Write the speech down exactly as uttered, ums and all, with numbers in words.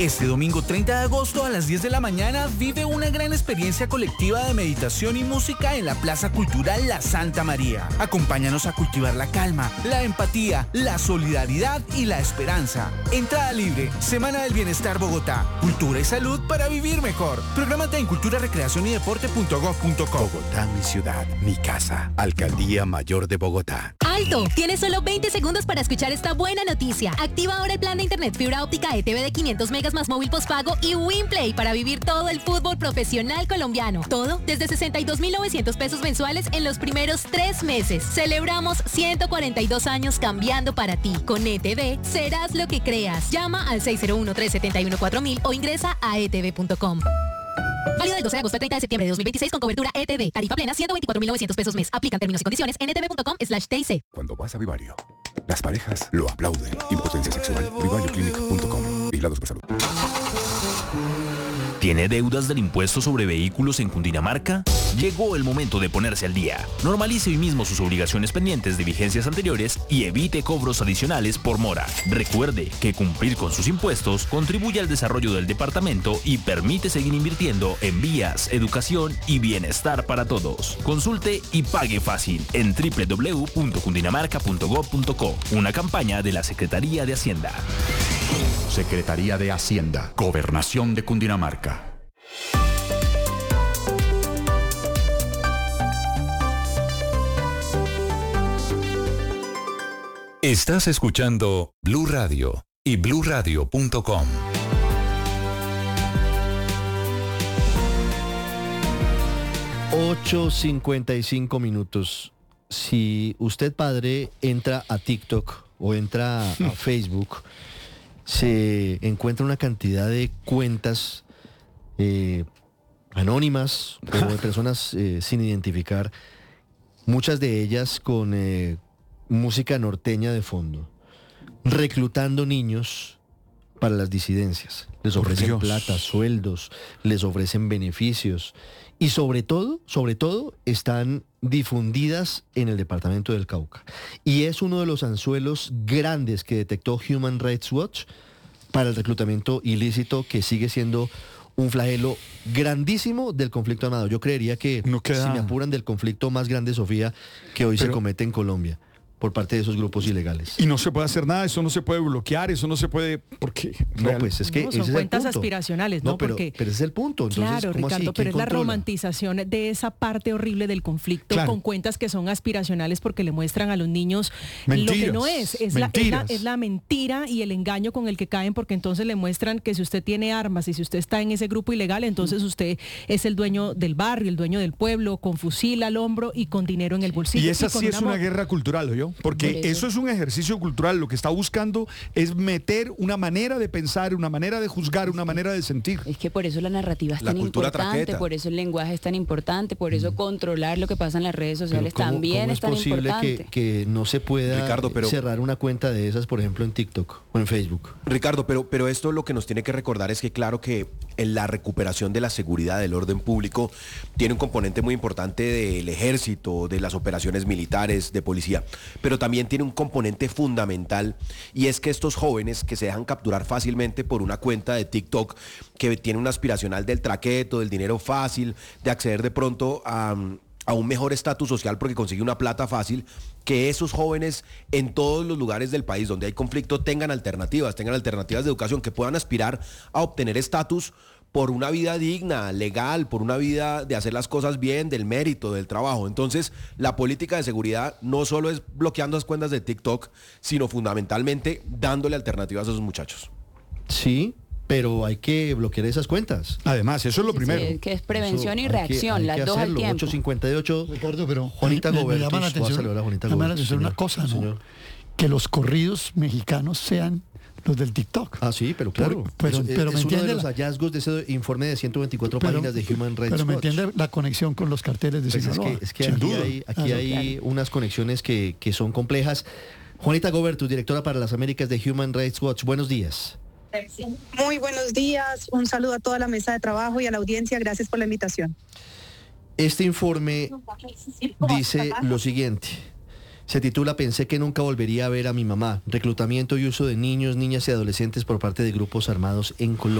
Este domingo treinta de agosto a las diez de la mañana vive una gran experiencia colectiva de meditación y música en la Plaza Cultural La Santa María. Acompáñanos a cultivar la calma, la empatía, la solidaridad y la esperanza. Entrada libre, Semana del Bienestar Bogotá. Cultura y salud para vivir mejor. Prográmate en cultura, recreación y deporte punto gov punto co. Bogotá, mi ciudad, mi casa. Alcaldía Mayor de Bogotá. ¡Alto! Tienes solo veinte segundos para escuchar esta buena noticia. Activa ahora el plan de internet fibra óptica E T V de quinientos megas más móvil postpago y WinPlay para vivir todo el fútbol profesional colombiano. Todo desde sesenta y dos mil novecientos pesos mensuales en los primeros tres meses. Celebramos ciento cuarenta y dos años cambiando para ti. Con E T V serás lo que creas. Llama al seis cero uno, tres siete uno, cuatro mil o ingresa a e t v punto com. Válido del doce de agosto al treinta de septiembre de dos mil veintiséis con cobertura E T V. Tarifa plena ciento veinticuatro mil novecientos pesos mes. Aplican términos y condiciones en e t v punto com slash t i c. Cuando vas a Vivario, las parejas lo aplauden. Impotencia sexual. vivario clinic punto com. Vigilados por salud. ¿Tiene deudas del impuesto sobre vehículos en Cundinamarca? Llegó el momento de ponerse al día. Normalice hoy mismo sus obligaciones pendientes de vigencias anteriores y evite cobros adicionales por mora. Recuerde que cumplir con sus impuestos contribuye al desarrollo del departamento y permite seguir invirtiendo en vías, educación y bienestar para todos. Consulte y pague fácil en doble u doble u doble u punto cundinamarca punto gov punto co. Una campaña de la Secretaría de Hacienda. Secretaría de Hacienda. Gobernación de Cundinamarca. Estás escuchando Blue Radio y blue radio punto com. ocho cincuenta y cinco minutos. Si usted, padre, entra a TikTok o entra a Facebook, se encuentra una cantidad de cuentas eh, anónimas o de personas eh, sin identificar, muchas de ellas con eh, música norteña de fondo, reclutando niños para las disidencias. Les ofrecen plata, sueldos, les ofrecen beneficios y sobre todo, sobre todo, están difundidas en el departamento del Cauca. Y es uno de los anzuelos grandes que detectó Human Rights Watch para el reclutamiento ilícito, que sigue siendo un flagelo grandísimo del conflicto armado. Yo creería que, no queda... si me apuran, del conflicto más grande, Sofía, que hoy Pero... se comete en Colombia por parte de esos grupos ilegales. Y no se puede hacer nada, eso no se puede bloquear, eso no se puede... porque No, real... pues es que no, ese son es cuentas el punto. aspiracionales, ¿no? No, pero, porque, pero ese es el punto. Entonces, claro, ¿cómo Ricardo, así? pero es la controla? romantización de esa parte horrible del conflicto, claro, con cuentas que son aspiracionales porque le muestran a los niños mentiras, lo que no es. Es la, es, la, es la mentira y el engaño con el que caen, porque entonces le muestran que si usted tiene armas y si usted está en ese grupo ilegal, entonces usted es el dueño del barrio, el dueño del pueblo, con fusil al hombro y con dinero en el bolsillo. Y esa y sí es una guerra cultural, ¿oyó? Porque eso es un ejercicio cultural. Lo que está buscando es meter una manera de pensar, una manera de juzgar, una manera de sentir. Es que por eso la narrativa es la tan importante, traqueta. Por eso el lenguaje es tan importante, por eso mm. controlar lo que pasa en las redes sociales ¿cómo, también cómo es, es tan posible importante. Que, que no se pueda Ricardo, pero... cerrar una cuenta de esas, por ejemplo, en TikTok o en Facebook? Ricardo, pero, pero esto lo que nos tiene que recordar es que claro que en la recuperación de la seguridad del orden público tiene un componente muy importante del ejército, de las operaciones militares, de policía, pero también tiene un componente fundamental, y es que estos jóvenes que se dejan capturar fácilmente por una cuenta de TikTok que tiene una aspiracional del traqueto, del dinero fácil, de acceder de pronto a... a un mejor estatus social porque consigue una plata fácil, que esos jóvenes en todos los lugares del país donde hay conflicto tengan alternativas, tengan alternativas de educación, que puedan aspirar a obtener estatus por una vida digna, legal, por una vida de hacer las cosas bien, del mérito, del trabajo. Entonces, la política de seguridad no solo es bloqueando las cuentas de TikTok, sino fundamentalmente dándole alternativas a esos muchachos. Sí, pero hay que bloquear esas cuentas. Además, eso es lo primero. Sí, que es prevención eso y reacción, hay que, hay las que dos hacerlo. al tiempo. ocho cincuenta y ocho. Ricardo, pero Juanita me, Gobertus, me llama la atención, a Juanita me llama la Gobertus, atención una señor. cosa, ¿no? Señor. Que los corridos mexicanos sean los del TikTok. Ah, sí, pero claro. Por, pero, es, pero es me uno de entiende los la, hallazgos de ese informe de ciento veinticuatro pero, páginas de Human Rights Pero me Watch. entiende la conexión con los carteles de Pues Sinaloa. Es que, es que Sin aquí duda. hay, aquí Claro, hay claro. unas conexiones que, que son complejas. Juanita Gobertus, directora para las Américas de Human Rights Watch. Buenos días. Muy buenos días, un saludo a toda la mesa de trabajo y a la audiencia, gracias por la invitación. Este informe dice lo siguiente: Se titula Pensé que nunca volvería a ver a mi mamá. Reclutamiento y uso de niños, niñas y adolescentes por parte de grupos armados en Colombia.